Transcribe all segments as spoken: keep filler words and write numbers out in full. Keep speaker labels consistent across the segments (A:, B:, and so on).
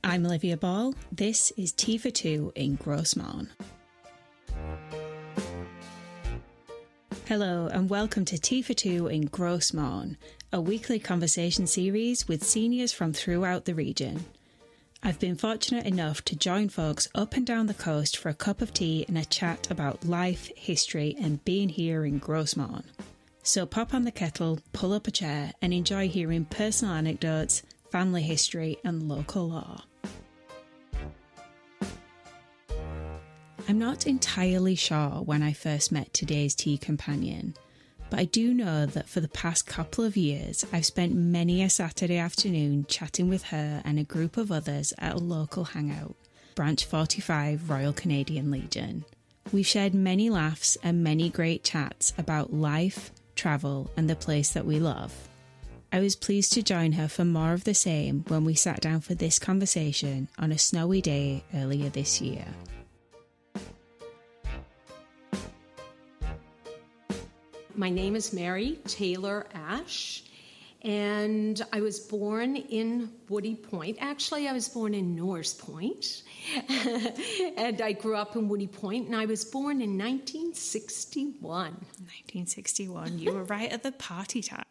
A: I'm Olivia Ball. This is Tea for Two in Grossmorn. Hello and welcome to Tea for Two in Grossmorn, a weekly conversation series with seniors from throughout the region. I've been fortunate enough to join folks up and down the coast for a cup of tea and a chat about life, history and being here in Grossmorn. So pop on the kettle, pull up a chair and enjoy hearing personal anecdotes, family history and local law. I'm not entirely sure when I first met today's tea companion, but I do know that for the past couple of years I've spent many a Saturday afternoon chatting with her and a group of others at a local hangout, Branch forty-five Royal Canadian Legion. We've shared many laughs and many great chats about life, travel and the place that we love. I was pleased to join her for more of the same when we sat down for this conversation on a snowy day earlier this year.
B: My name is Mary Taylor Ash, and I was born in Woody Point. Actually, I was born in Norris Point, and I grew up in Woody Point, and I was born in nineteen sixty-one.
A: nineteen sixty-one, you were right at the party time.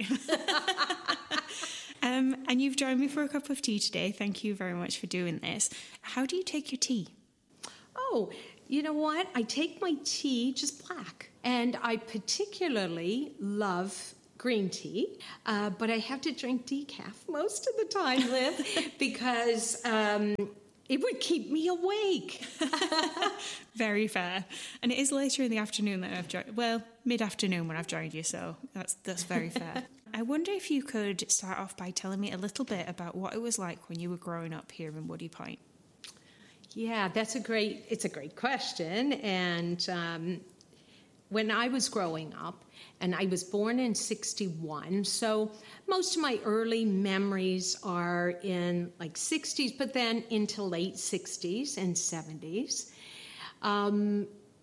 A: um, and you've joined me for a cup of tea today. Thank you very much for doing this. How do you take your tea?
B: Oh, you know what? I take my tea just black. And I particularly love green tea, uh, but I have to drink decaf most of the time, Liv, because um, it would keep me awake.
A: Very fair. And it is later in the afternoon that I've joined, well, mid-afternoon when I've joined you, so that's that's very fair. I wonder if you could start off by telling me a little bit about what it was like when you were growing up here in Woody Point.
B: Yeah, that's a great, it's a great question. And um, when I was growing up, and I was born in sixty-one, so most of my early memories are in like sixties, but then into late sixties and seventies. Um,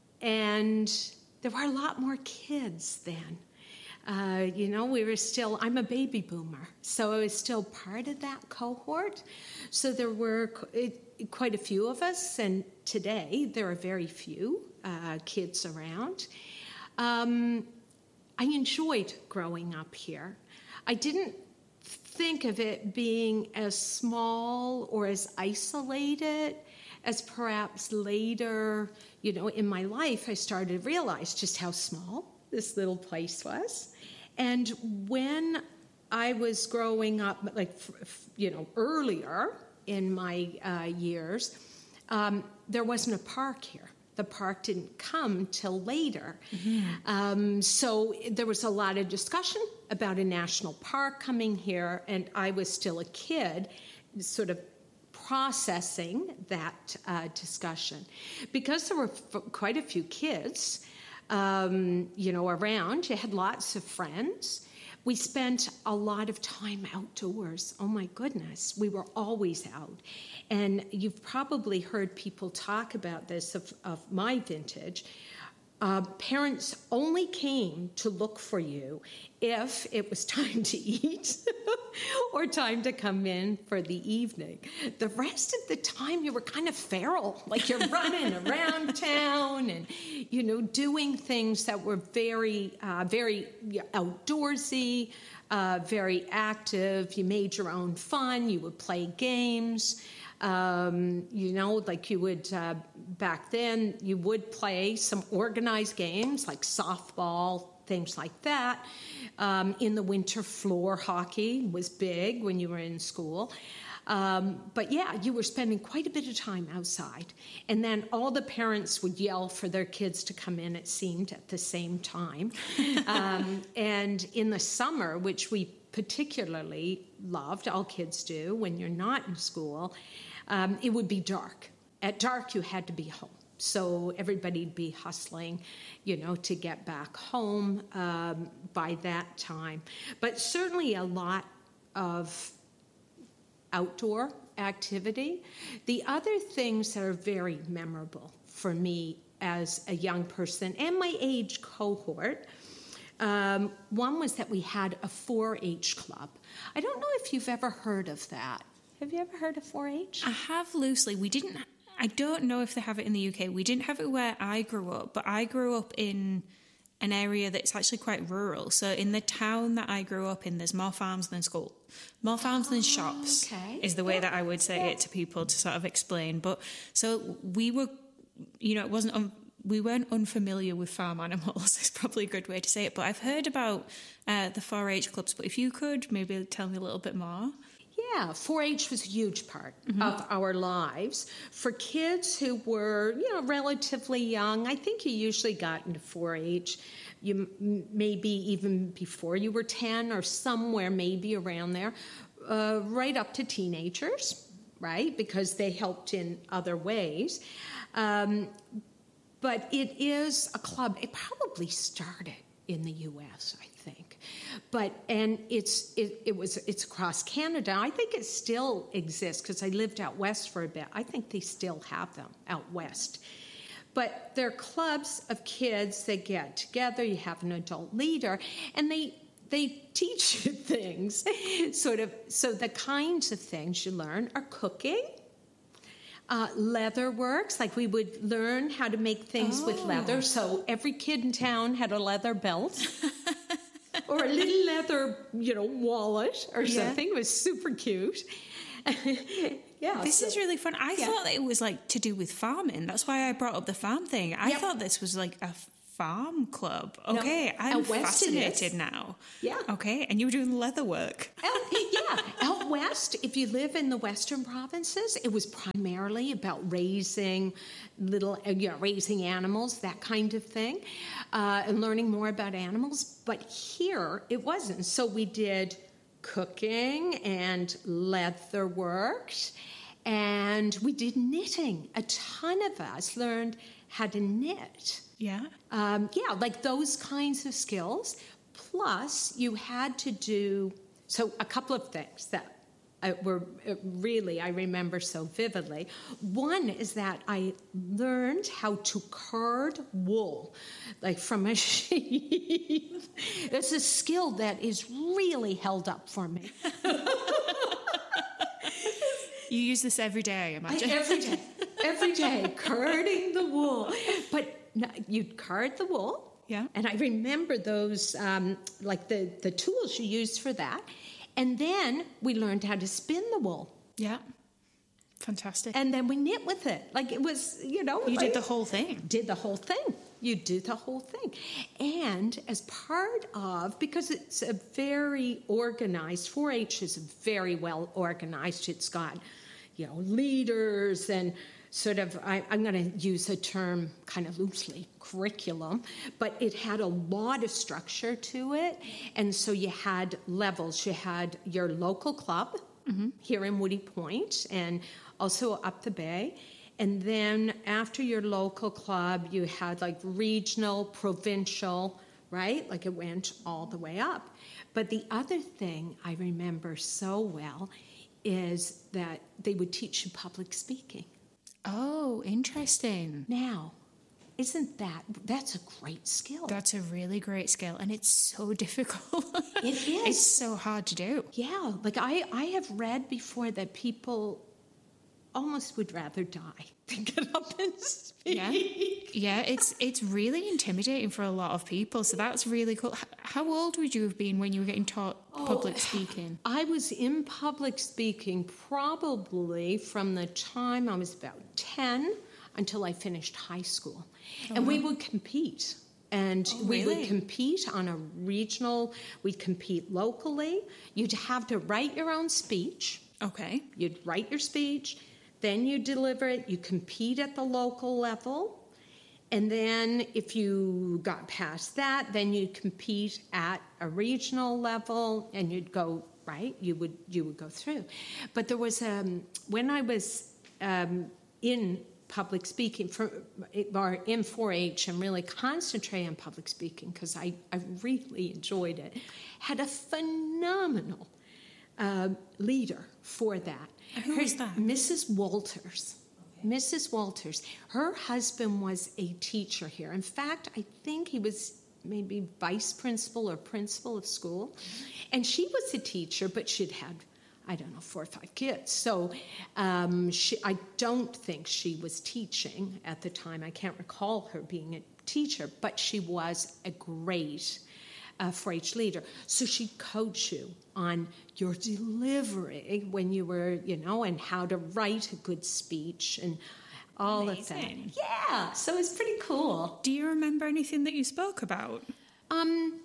B: and there were a lot more kids then. Uh, you know, we were still, I'm a baby boomer, so I was still part of that cohort. So there were it, quite a few of us, and today there are very few uh, kids around. Um, I enjoyed growing up here. I didn't think of it being as small or as isolated as perhaps later, you know, in my life, I started to realize just how small this little place was. And when I was growing up, like, you know, earlier in my uh, years, um, there wasn't a park here. The park didn't come till later. Mm-hmm. Um, so there was a lot of discussion about a national park coming here, and I was still a kid, sort of processing that uh, discussion. Because there were f- quite a few kids, um, you know, around, you had lots of friends. We spent a lot of time outdoors. Oh, my goodness. We were always out. And you've probably heard people talk about this of, of my vintage. Uh, parents only came to look for you if it was time to eat or time to come in for the evening. The rest of the time, you were kind of feral, like you're running around town and, you know, doing things that were very, uh, very outdoorsy, uh, very active. You made your own fun. You would play games. Um, you know, like you would, uh, back then, you would play some organized games like softball, things like that. Um, in the winter, floor hockey was big when you were in school. Um, but yeah, you were spending quite a bit of time outside. And then all the parents would yell for their kids to come in, it seemed, at the same time. um, and in the summer, which we particularly loved, all kids do when you're not in school, um, it would be dark. At dark, you had to be home. So everybody'd be hustling, you know, to get back home um, by that time. But certainly a lot of outdoor activity. The other things that are very memorable for me as a young person and my age cohort, um, one was that we had a four H club. I don't know if you've ever heard of that. Have you ever heard of four H?
A: I have loosely. We didn't, I don't know if they have it in the U K. We didn't have it where I grew up, but I grew up in an area that's actually quite rural. So in the town that I grew up in, there's more farms than school. More farms than shops
B: okay.
A: is the way
B: Yeah.
A: that I would say
B: Yeah.
A: it to people to sort of explain. But so we were, you know, it wasn't, un- we weren't unfamiliar with farm animals. It's probably a good way to say it. But I've heard about uh, the four H clubs. But if you could maybe tell me a little bit more.
B: Yeah, four H was a huge part mm-hmm. of our lives. For kids who were, you know, relatively young, I think you usually got into four H, you maybe even before you were ten or somewhere maybe around there, uh, right up to teenagers, right? Because they helped in other ways. Um, but it is a club. It probably started in the U S, I think. But, and it's, it, it was, it's across Canada. I think it still exists because I lived out west for a bit. I think they still have them out west. But they're clubs of kids that get together. You have an adult leader, and they, they teach you things, sort of. So the kinds of things you learn are cooking, Uh, leather works, like we would learn how to make things oh. with leather. So every kid in town had a leather belt or a little leather, you know, wallet or yeah. something. It was super cute. yeah,
A: this
B: so,
A: is really fun. I yeah. thought it was like to do with farming. That's why I brought up the farm thing. I yep. thought this was like a farm club. Okay, no, I'm fascinated now.
B: Yeah.
A: Okay, and you were doing leather work.
B: Out, yeah, out west, if you live in the western provinces, it was primarily about raising little, you know, raising animals, that kind of thing, uh, and learning more about animals. But here, it wasn't. So we did cooking and leather works, and we did knitting. A ton of us learned how to knit.
A: Yeah.
B: Um, yeah, like those kinds of skills. Plus, you had to do, so a couple of things that uh, were uh, really, I remember so vividly. One is that I learned how to card wool, like from a sheep. It's a skill that is really held up for me.
A: You use this every day, I imagine.
B: I, every day. Every day, carding the wool. But no, you'd card the wool.
A: Yeah.
B: And I remember those, um, like the, the tools you used for that. And then we learned how to spin the wool.
A: Yeah. Fantastic.
B: And then we knit with it. Like it was, you know.
A: You
B: like,
A: did the whole thing.
B: Did the whole thing. You do the whole thing. And as part of, because it's a very organized, four H is very well organized. It's got, you know, leaders and sort of, I, I'm going to use a term kind of loosely, curriculum, but it had a lot of structure to it. And so you had levels. You had your local club mm-hmm. here in Woody Point and also up the bay. And then after your local club, you had like regional, provincial, right? Like it went all the way up. But the other thing I remember so well is that they would teach you public speaking.
A: Oh, interesting.
B: Now, isn't that, that's a great skill.
A: That's a really great skill, and it's so difficult.
B: It is.
A: It's so hard to do.
B: Yeah, like I, I have read before that people almost would rather die than get up and speak.
A: Yeah, yeah, it's it's really intimidating for a lot of people, so that's really cool. How old would you have been when you were getting taught oh, public speaking?
B: I was in public speaking probably from the time I was about ten until I finished high school. Oh, and we would compete. And oh, we really? would compete on a regional, we'd compete locally. You'd have to write your own speech.
A: Okay.
B: You'd write your speech. Then you deliver it, you compete at the local level, and then if you got past that, then you'd compete at a regional level, and you'd go, right, you would you would go through. But there was, um, when I was um, in public speaking, for, or in four H, and really concentrating on public speaking, because I, I really enjoyed it, had a phenomenal uh, leader for that.
A: Who was that?
B: Missus Walters. Okay. Missus Walters. Her husband was a teacher here. In fact, I think he was maybe vice principal or principal of school. And she was a teacher, but she'd had I don't know, four or five kids. So um, she, I don't think she was teaching at the time. I can't recall her being a teacher, but she was a great uh, four H leader. So she'd coach you on your delivery when you were, you know, and how to write a good speech and all
A: Amazing.
B: of that. Yeah, so it's pretty cool.
A: Do you remember anything that you spoke about?
B: Um,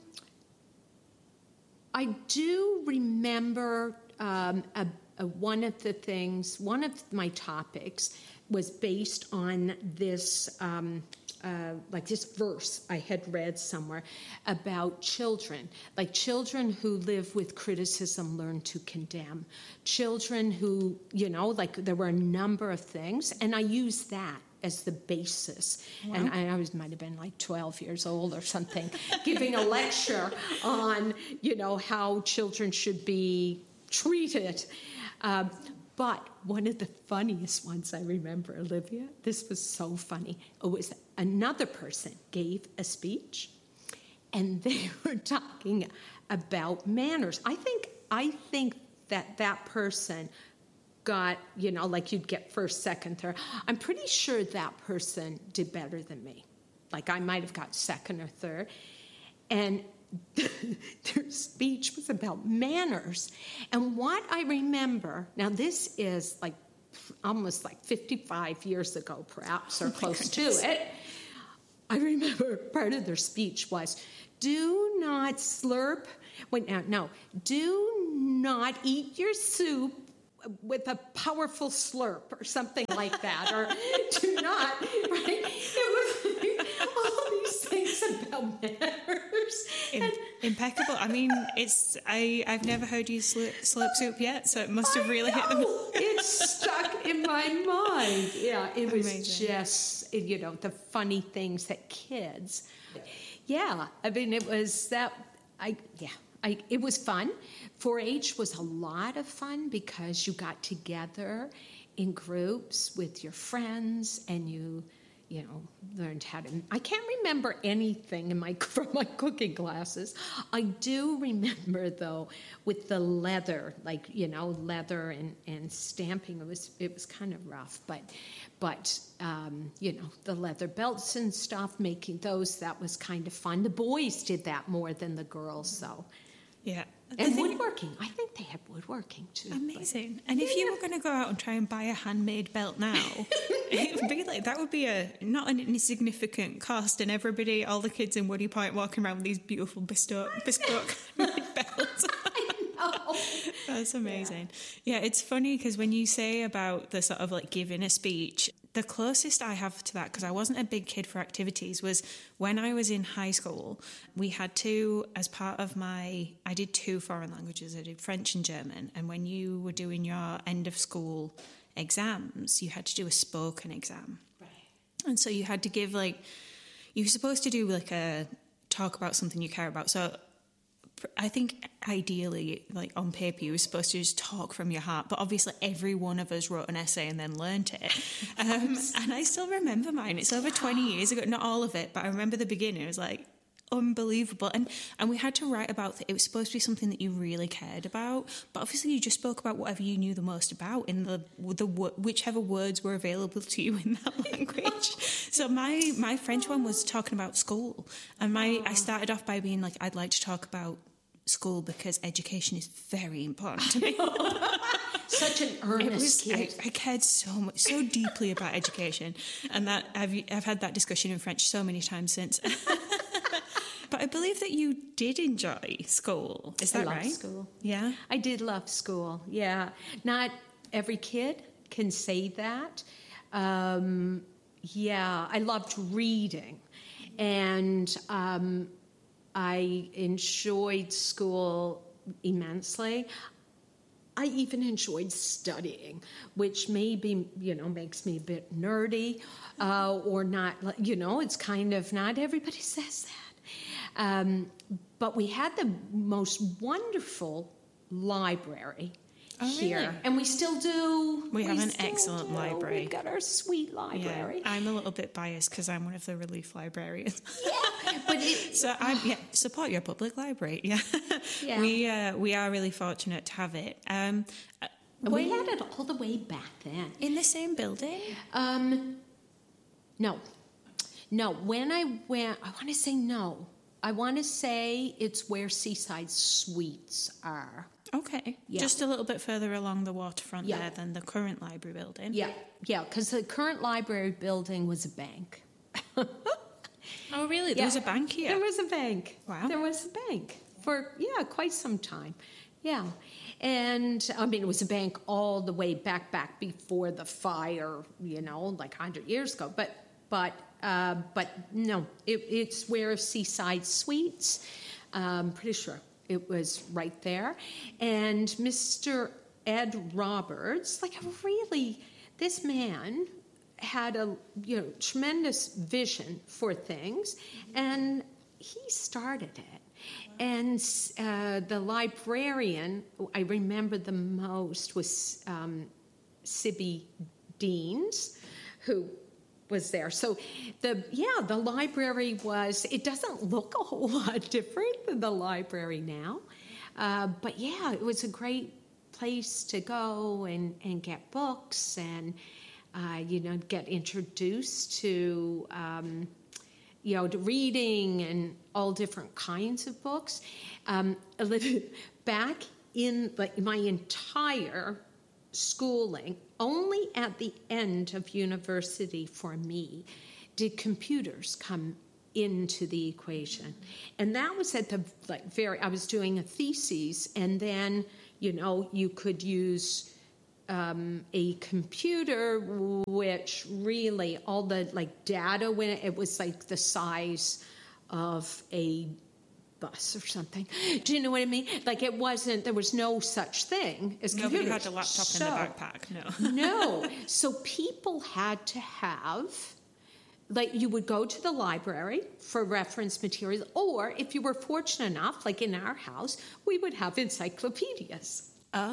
B: I do remember um, a, a, one of the things, one of my topics was based on this, um, uh, like this verse I had read somewhere about children, like children who live with criticism learn to condemn, children who, you know, like there were a number of things, and I used that as the basis. Wow. And I, I was might have been like twelve years old or something, giving a lecture on, you know, how children should be treated. Um, but one of the funniest ones I remember, Olivia, this was so funny. It was another person gave a speech, and they were talking about manners. I think I think that that person got, you know, like you'd get first, second, third. I'm pretty sure that person did better than me. Like I might have got second or third. And their speech was about manners. And what I remember, now this is like almost like fifty-five years ago, perhaps, or oh close goodness. to it. I remember part of their speech was, do not slurp, wait, no, no, do not eat your soup with a powerful slurp or something like that, or do not, right? It was like all these things about manners.
A: In, impeccable. I mean, it's I, I've never heard you slurp, slurp soup yet, so it must have really
B: I
A: hit them.
B: It stuck in my mind. Yeah, it was
A: Amazing.
B: just, you know, the funny things that kids, yeah, I mean, it was that, I, yeah. I, it was fun. four H was a lot of fun because you got together in groups with your friends and you, you know, learned how to. I can't remember anything in my from my cooking classes. I do remember though with the leather, like you know, leather and, and stamping. It was it was kind of rough, but but um, you know, the leather belts and stuff, making those, that was kind of fun. The boys did that more than the girls, though.
A: Yeah.
B: And woodworking. I think they had woodworking too.
A: Amazing.
B: But,
A: and
B: yeah,
A: if you
B: yeah.
A: were going to go out and try and buy a handmade belt now, it would be like, that would be a not an insignificant cost, and everybody, all the kids in Woody Point walking around with these beautiful bespoke, bespoke belts.
B: Oh.
A: That's amazing. Yeah, yeah, it's funny because when you say about the sort of like giving a speech, the closest I have to that, because I wasn't a big kid for activities, was when I was in high school. We had to, as part of my, I did two foreign languages. I did French and German. And when you were doing your end of school exams, you had to do a spoken exam.
B: Right.
A: And so you had to give like, you were supposed to do like a talk about something you care about. So I think ideally, like on paper, you were supposed to just talk from your heart, but obviously every one of us wrote an essay and then learnt it. Um, and I still remember mine. It's over twenty years ago, not all of it, but I remember the beginning. It was like unbelievable. And and we had to write about, it was supposed to be something that you really cared about, but obviously you just spoke about whatever you knew the most about in the the whichever words were available to you in that language. So my my French one was talking about school, and my I started off by being like, I'd like to talk about school because education is very important to me.
B: Such an earnest
A: was,
B: kid.
A: I, I cared so much, so deeply about education, and that I've I've had that discussion in French so many times since. But I believe that you did enjoy school. Is that
B: I
A: right?
B: loved school.
A: Yeah,
B: I did love school. Yeah, not every kid can say that. Um, yeah, I loved reading, and. Um, I enjoyed school immensely. I even enjoyed studying, which maybe, you know, makes me a bit nerdy uh, or not, you know, it's kind of not everybody says that. Um, but we had the most wonderful library
A: Oh,
B: here.
A: really?
B: And we still do.
A: We have an
B: still
A: excellent
B: do.
A: library.
B: We've got our sweet library.
A: Yeah, I'm a little bit biased because I'm one of the relief librarians.
B: Yeah, but it,
A: so I'm yeah support your public library. Yeah,
B: Yeah.
A: we uh, we are really fortunate to have it. Um, uh,
B: we
A: when-
B: had it all the way back then.
A: in the same building.
B: Um, no, no. When I went, I want to say no. I want to say it's where Seaside Suites are.
A: Okay,
B: Yeah.
A: just a little bit further along the waterfront
B: Yeah.
A: there than the current library building.
B: Yeah, yeah, because the current library building was a bank.
A: Oh, really? There was a bank here.
B: There was a bank.
A: Wow.
B: There was a bank for, yeah, quite some time. Yeah. And, I mean, it was a bank all the way back, back before the fire, you know, like one hundred years ago. But, but, uh, but no, it, it's where Seaside Suites, um, pretty sure it was right there. And Mister Ed Roberts, like a really, this man had a you know tremendous vision for things, and he started it. And uh, the librarian I remember the most was um, Sibby Deans, who was there. So the yeah the library was. It doesn't look a whole lot different than the library now, uh, but yeah, it was a great place to go and and get books and. Uh, you know, get introduced to, um, you know, to reading and all different kinds of books. Um, a little, back in like my entire schooling, only at the end of university for me did computers come into the equation. And that was at the like very, I was doing a thesis, and then, you know, you could use Um, a computer, which really all the like data when it, it was like the size of a bus or something. Do you know what I mean? Like it wasn't. There was no such thing as
A: Nobody
B: computers.
A: had a laptop
B: so,
A: in the backpack. No.
B: no. So people had to have. Like you would go to the library for reference materials, or if you were fortunate enough, like in our house, we would have encyclopedias.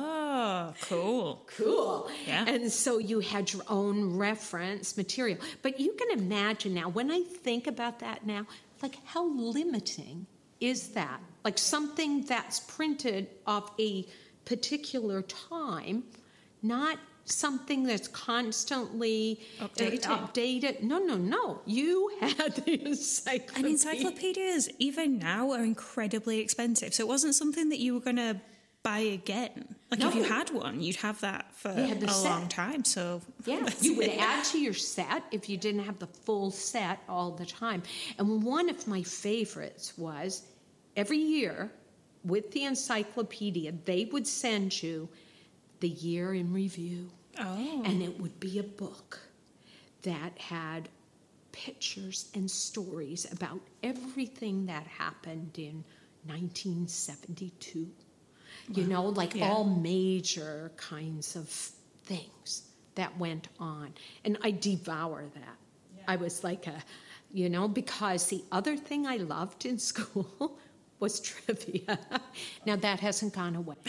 A: Oh, cool.
B: Cool.
A: Yeah.
B: And so you had your own reference material. But you can imagine now, when I think about that now, like how limiting is that? Like something that's printed of a particular time, not something that's constantly
A: Updated.
B: Uh, updated. No, no, no. You had the encyclopedia.
A: And encyclopedias, even now, are incredibly expensive. So it wasn't something that you were going to buy again. Like
B: No.
A: if you had one, you'd have that for
B: You had the
A: a
B: set.
A: long time. So
B: Yeah,
A: that's
B: you would
A: it.
B: add to your set if you didn't have the full set all the time. And one of my favorites was every year with the encyclopedia, they would send you the year in review.
A: Oh.
B: And it would be a book that had pictures and stories about everything that happened in nineteen seventy-two. You know, like
A: Yeah.
B: all major kinds of things that went on. And I devour that. I was like a, you know, because the other thing I loved in school was trivia. Now that hasn't gone away.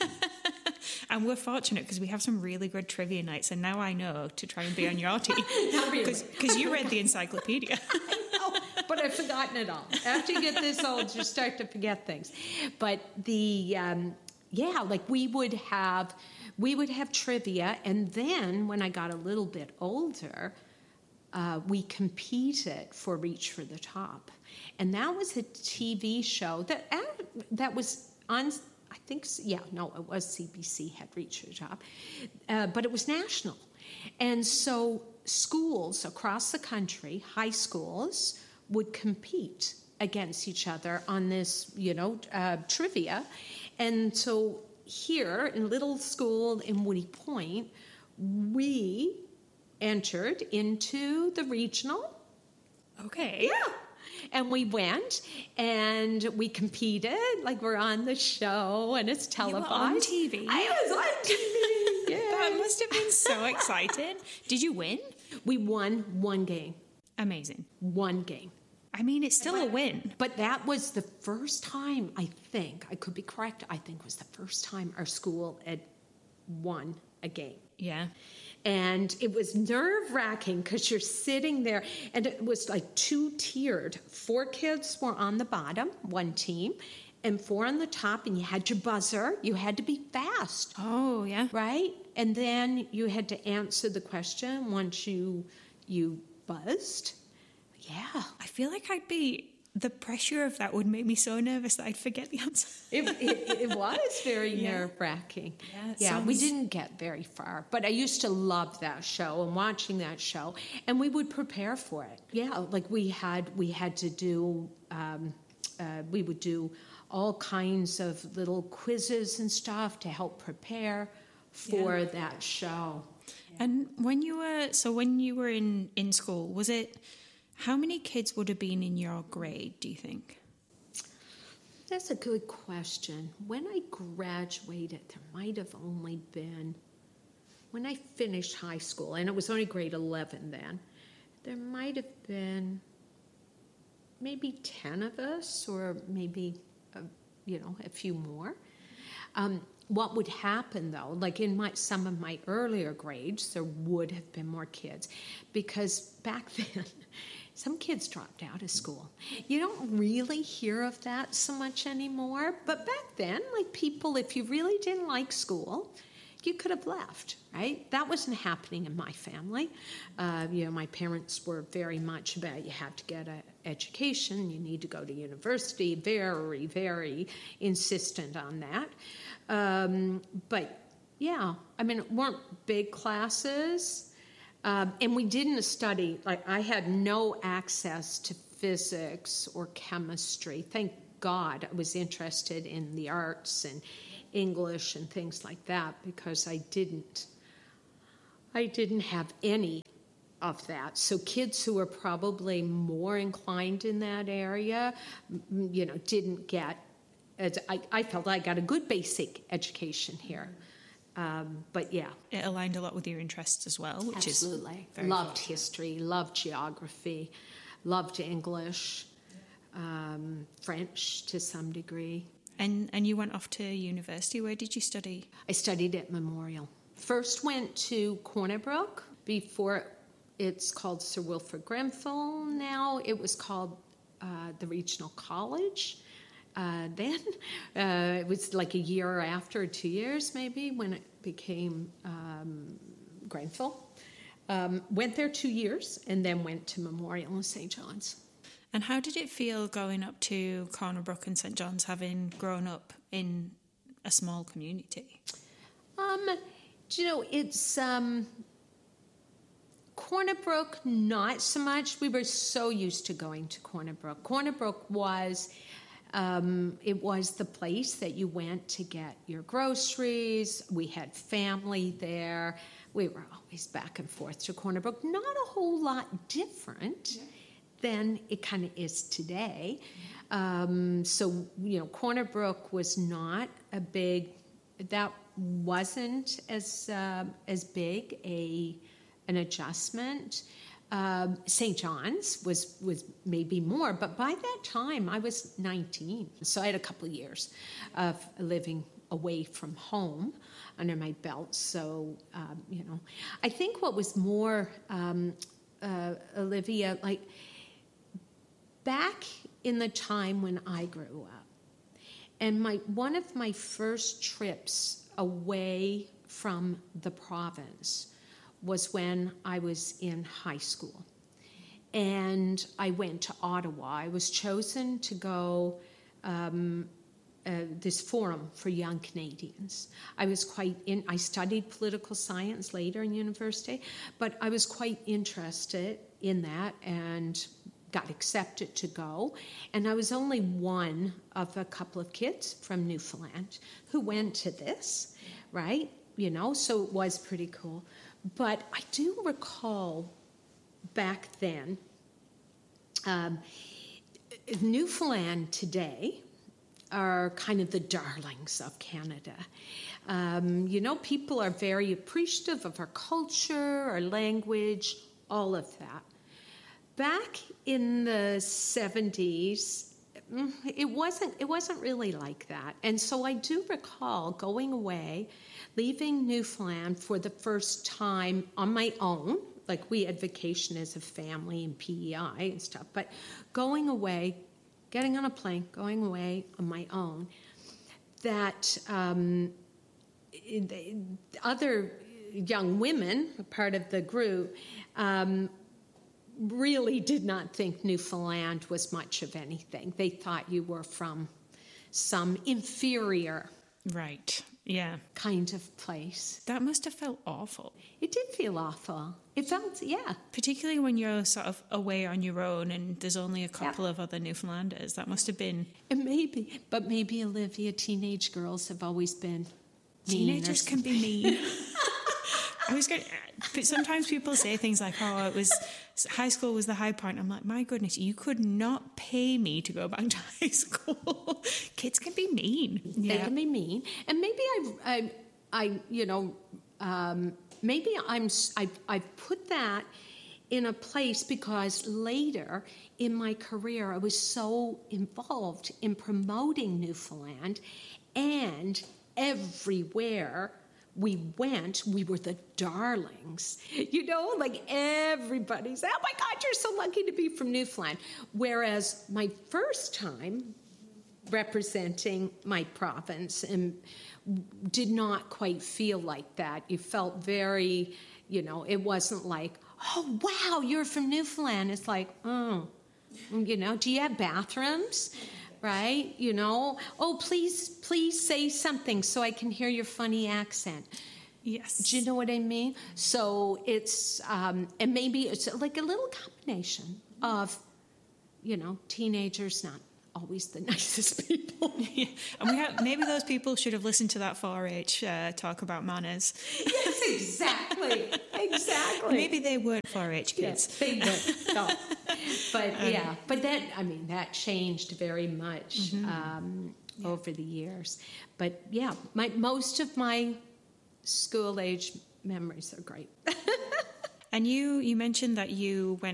A: And we're fortunate because we have some really good trivia nights, and now I know to try and be on your team.
B: Not really.
A: Because you read the encyclopedia.
B: Oh, but I've forgotten it all. After you get this old, you start to forget things. But the, um, yeah, like we would have, we would have trivia, and then when I got a little bit older, uh, we competed for Reach for the Top. And that was a T V show that, uh, that was on... I think, yeah, no, it was C B C had Reached the Top, uh, but it was national. And so schools across the country, high schools, would compete against each other on this, you know, uh, trivia. And so here in little school in Woody Point, we entered into the regional.
A: Okay.
B: Yeah. And we went and we competed, like we're on the show and it's televised.
A: You were on T V?
B: I was on T V, yeah.
A: That must have been so exciting. Did you win?
B: We won one game.
A: Amazing.
B: One game.
A: I mean, it's still a win.
B: But that was the first time, I think, I could be correct, I think it was the first time our school had won a game.
A: Yeah.
B: And it was nerve-wracking because you're sitting there, and it was like two-tiered. Four kids were on the bottom, one team, and four on the top, and you had your buzzer. You had to be fast.
A: Oh, yeah.
B: Right? And then you had to answer the question once you you buzzed. Yeah.
A: I feel like I'd be... The pressure of that would make me so nervous that I'd forget the answer.
B: It, it, it was very
A: Yeah.
B: nerve-wracking.
A: Yeah, it
B: yeah we
A: sounds-
B: didn't get very far, but I used to love that show and watching that show, and we would prepare for it. Yeah, like we had we had to do um, uh, we would do all kinds of little quizzes and stuff to help prepare for
A: Yeah.
B: that show.
A: And when you were... So when you were in, in school, was it... How many kids would have been in your grade, do you think?
B: That's a good question. When I graduated, there might have only been, when I finished high school, and it was only grade eleven then, there might have been maybe ten of us, or maybe, uh, you know, a few more. Um, what would happen, though, like in my some of my earlier grades, there would have been more kids, because back then, some kids dropped out of school. You don't really hear of that so much anymore, but back then, like people, if you really didn't like school, you could have left, right? That wasn't happening in my family. Uh, you know, my parents were very much about you have to get an education, you need to go to university, very, very insistent on that. Um, but yeah, I mean, it weren't big classes. Um, and we didn't study, like I had no access to physics or chemistry. Thank God I was interested in the arts and English and things like that, because I didn't, I didn't have any of that. So kids who were probably more inclined in that area, m- you know, didn't get, as I, I felt I got a good basic education here. Um, but yeah.
A: It aligned a lot with your interests as well, which
B: Absolutely.
A: is very
B: Loved
A: cool.
B: history, loved geography, loved English, um, French to some degree.
A: And and you went off to university. Where did you study?
B: I studied at Memorial. First went to Corner Brook before it's called Sir Wilfrid Grenfell now. It was called uh, the Regional College. Uh, then uh, it was like a year after, two years maybe, when it became um, Grenfell. Um, went there two years and then went to Memorial in Saint John's.
A: And how did it feel going up to Corner Brook and Saint John's, having grown up in a small community?
B: Um, do you know, it's um, Corner Brook, not so much. We were so used to going to Corner Brook. Corner Brook was, um, it was the place that you went to get your groceries. We had family there. We were always back and forth to Corner Brook. Not a whole lot different yeah. than it kind of is today. Um, so, you know, Corner Brook was not a big, that wasn't as uh, as big a an adjustment. Um, Saint John's was was maybe more, but by that time I was nineteen, so I had a couple of years of living away from home under my belt. So um, you know, I think what was more, um, uh, Olivia, like back in the time when I grew up, and my one of my first trips away from the province was when I was in high school. And I went to Ottawa. I was chosen to go um, uh, this forum for young Canadians. I was quite in, I studied political science later in university, but I was quite interested in that and got accepted to go. And I was only one of a couple of kids from Newfoundland who went to this, right? You know, so it was pretty cool. But I do recall back then, um, Newfoundland today are kind of the darlings of Canada. Um, you know, people are very appreciative of our culture, our language, all of that. Back in the seventies, it wasn't it wasn't really like that. And so I do recall going away, leaving Newfoundland for the first time on my own. Like, we had vacation as a family and P E I and stuff, but going away, getting on a plane, going away on my own, that um, other young women, part of the group, um, really did not think Newfoundland was much of anything. They thought you were from some inferior
A: Right. Yeah.
B: kind of place.
A: That must have felt awful.
B: It did feel awful. It felt, yeah.
A: Particularly when you're sort of away on your own and there's only a couple
B: Yeah.
A: of other Newfoundlanders. That must have been...
B: And maybe, but maybe, Olivia, teenage girls have always been mean.
A: Teenagers can be mean. I was going. But sometimes people say things like, "Oh, it was high school was the high point." I'm like, my goodness, you could not pay me to go back to high school. Kids can be mean.
B: They
A: Yeah.
B: can be mean, and maybe I, I, I, you know, um, maybe I'm. s- I I put that in a place because later in my career I was so involved in promoting Newfoundland, and everywhere we went, we were the darlings. You know, like everybody's, oh my God, you're so lucky to be from Newfoundland. Whereas my first time representing my province and did not quite feel like that. You felt very, you know, it wasn't like, oh, wow, you're from Newfoundland. It's like, oh, you know, do you have bathrooms? Right? You know, oh, please, please say something so I can hear your funny accent.
A: Yes.
B: Do you know what I mean? So it's, um, and maybe it's like a little combination of, you know, teenagers not always the nicest people.
A: Yeah. And we have, maybe those people should have listened to that four H uh, talk about manners.
B: Yes, exactly. Exactly.
A: Maybe they weren't four H kids.
B: Yes, they were. No. But yeah, but that, I mean, that changed very much
A: Mm-hmm.
B: um, over the years. But yeah, my most of my school age memories are great.
A: And you, you mentioned that you went